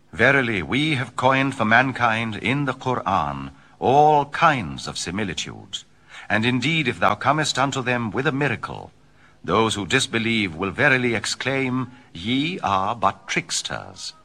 Verily, we have coined for mankind in the Qur'an all kinds of similitudes. And indeed, if thou comest unto them with a miracle, those who disbelieve will verily exclaim, Ye are but tricksters.